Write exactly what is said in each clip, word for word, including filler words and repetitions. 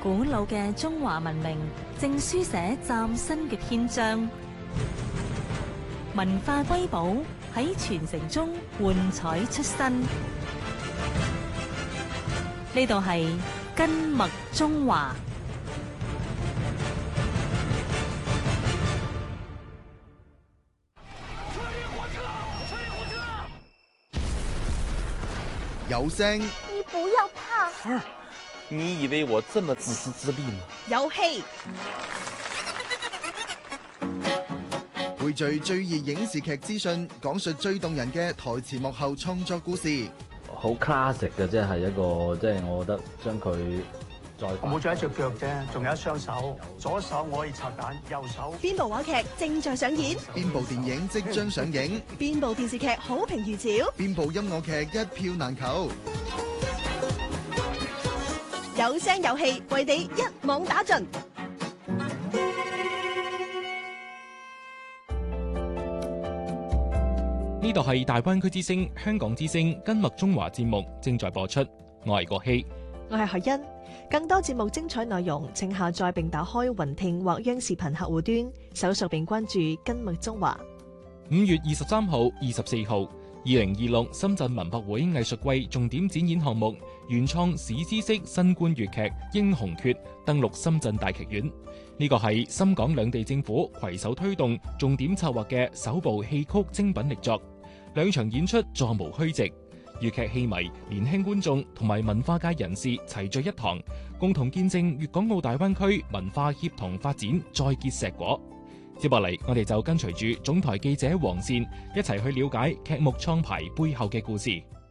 古老嘅中華文明正書寫嶄新嘅篇章，文化瑰寶喺傳承中喚彩出新。呢度係根脈中華。 有聲， 你不要怕。 兒，你以為我這麼自私自利嗎？ 有戲， 匯聚最熱影視劇資訊，講述最動人嘅台前幕後創作故事。 好 classic 嘅，即係一個，即係我覺得將佢再我冇咗一隻腳啫，仲有一雙手，左手我可以拆彈，右手。 邊部話劇正在上演？ 邊部電影即將上映？ 邊部電視劇好評如潮？ 邊部音樂劇一票難求？ 有聲有戲，為你一網打盡。 呢度係大灣區之聲、香港之聲根脈中華節目正在播出，我係郭希， 我係海欣。更多節目精彩內容，請下載並打開雲聽或央視頻客戶端，搜索並關注根脈中華。 五月二十三號、二十四號，二零二六深圳文博會藝術季重點展演項目原創史詩式新冠粵劇《英雄訣》登陸深圳大劇院。呢個係深港兩地政府攜手推動、重點策劃嘅首部戲曲精品力作。兩場演出座無虛席，粵劇戲迷、年輕觀眾同埋文化界人士齊聚一堂，共同見證粵港澳大灣區文化協同發展再結碩果。接落嚟，我哋就跟隨住總台記者黃善一齊去了解劇目創排背後嘅故事。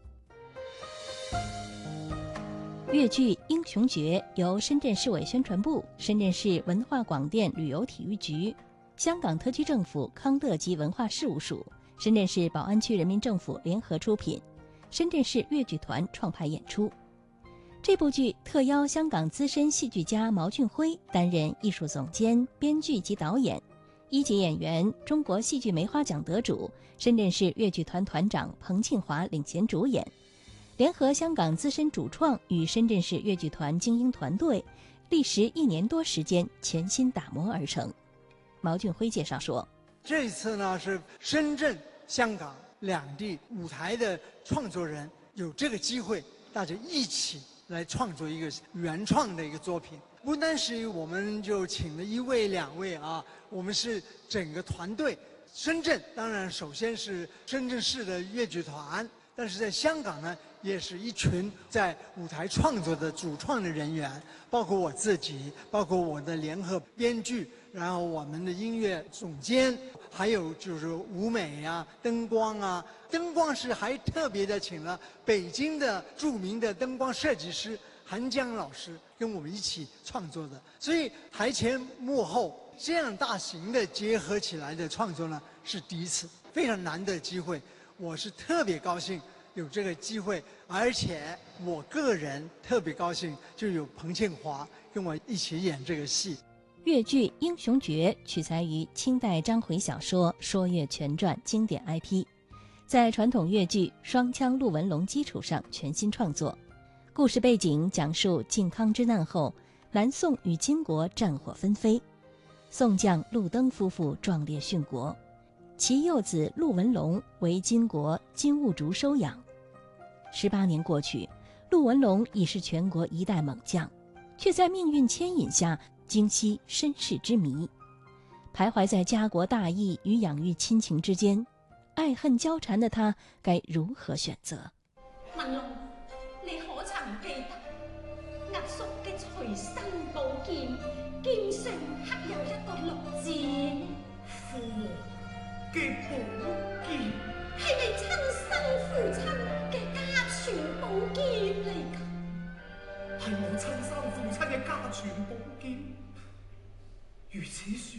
粵劇《英雄訣》由深圳市委宣傳部、深圳市文化廣電旅遊體育局、香港特區政府康樂及文化事務署、深圳市寶安區人民政府聯合出品，深圳市粵劇團創排演出。這部劇特邀香港資深戲劇家毛俊輝擔任藝術總監、編劇及導演，一級演員、中國戲劇梅花獎得主、深圳市粵劇團團長彭慶華領銜主演，聯合香港資深主創與深圳市粵劇團精英團隊，歷時一年多時間全新打磨而成。毛俊輝介紹說， 這次呢是深圳、香港兩地舞台的創作人有這個機會，大家一起來創作一個原創的一個作品。不單是我們就請了一位兩位啊，我們是整個團隊。深圳當然首先是深圳市的粵劇團，但是在香港呢，也是一群在舞台創作的主創的人員，包括我自己，包括我的聯合編劇，然後我們的音樂總監，還有就是舞美啊、燈光啊。燈光是還特別的請了北京的著名的燈光設計師韓江老師跟我們一起創作的，所以台前幕後這樣大型的結合起來的創作呢，是第一次，非常難得機會。我是特別高興有這個機會，而且我個人特別高興就有彭慶華跟我一起演這個戲。 粵劇《英雄訣》取材於清代章回小說《說岳全傳》經典 I P， 在傳統粵劇雙腔陸文龍基礎上全新創作。故事背景講述靖康之難後，南宋與金國戰火紛飛，宋將陸登夫婦壯烈殉國，其幼子陸文龍為金國金兀術收養。十八年過去，陸文龍已是全國一代猛將，卻在命運牽引下驚悉身世之謎，徘徊在家國大義與養育親情之間，愛恨交纏的他該如何選擇？ 文龍，你可曾記得壓縮嘅隨身寶劍，劍上刻有一個六字？父嘅寶劍係你親生父親嘅家傳寶劍嚟㗎，係我親生父親嘅家傳寶劍。如此說，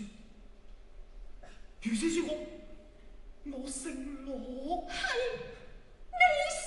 如此說我我姓羅，係你